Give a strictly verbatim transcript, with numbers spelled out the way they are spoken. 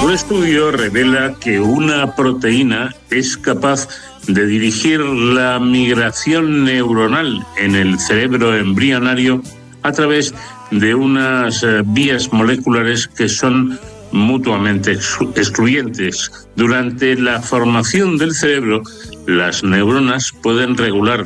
Un estudio revela que una proteína es capaz de dirigir la migración neuronal en el cerebro embrionario a través de unas vías moleculares que son mutuamente excluyentes. Durante la formación del cerebro, las neuronas pueden regular